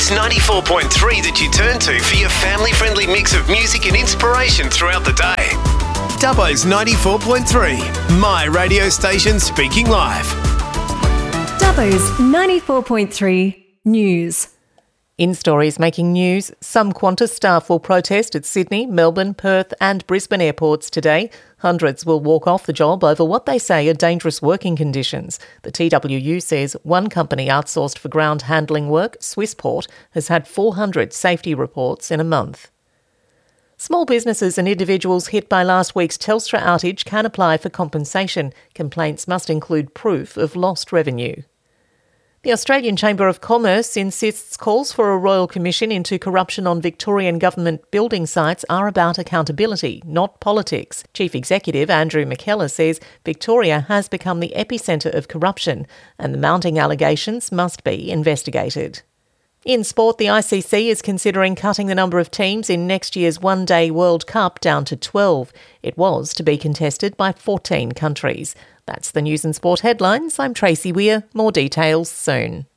Dubbo's 94.3 that you turn to for your family-friendly mix of music and inspiration throughout the day. Dubbo's 94.3, my radio station speaking live. Dubbo's 94.3 News. In stories making news, some Qantas staff will protest at Sydney, Melbourne, Perth and Brisbane airports today. Hundreds will walk off the job over what they say are dangerous working conditions. The TWU says one company outsourced for ground handling work, Swissport, has had 400 safety reports in a month. Small businesses and individuals hit by last week's Telstra outage can apply for compensation. Complaints must include proof of lost revenue. The Australian Chamber of Commerce insists calls for a royal commission into corruption on Victorian government building sites are about accountability, not politics. Chief Executive Andrew McKellar says Victoria has become the epicentre of corruption and the mounting allegations must be investigated. In sport, the ICC is considering cutting the number of teams in next year's One-Day World Cup down to 12. It was to be contested by 14 countries. That's the news and sport headlines. I'm Tracy Weir. More details soon.